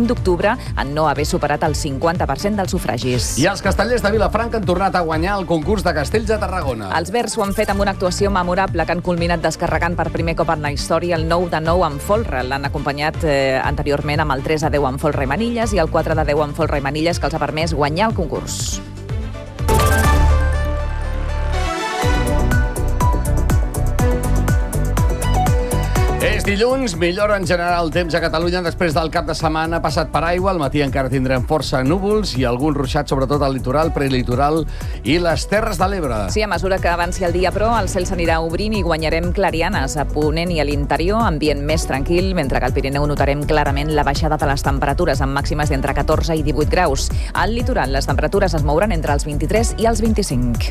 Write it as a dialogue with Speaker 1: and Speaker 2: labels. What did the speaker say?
Speaker 1: 5 d'octubre en no haver superat el 50% dels sufragis.
Speaker 2: I els castellers de Vilafranca han tornat a guanyar el concurs de castells de Tarragona.
Speaker 1: Els verds ho han fet amb una actuació memorable que han culminat descarregant per primer cop en la història el 9-9 amb folre. L'han acompanyat anteriorment amb el 3-10 amb folre i manilles i el 4-10 amb folre i manilles, que els ha permès guanyar el concurs.
Speaker 2: És dilluns, millora en general el temps a Catalunya després del cap de setmana passat per aigua. Al matí encara tindrem força núvols i algun ruixat, sobretot al litoral, prelitoral i les Terres de l'Ebre.
Speaker 1: Sí, a mesura que avanci el dia, però, el cel s'anirà obrint i guanyarem clarianes a Ponent i a l'interior, ambient més tranquil, mentre que al Pirineu notarem clarament la baixada de les temperatures, amb màximes d'entre 14 i 18 graus. Al litoral, les temperatures es mouran entre els 23 i els 25.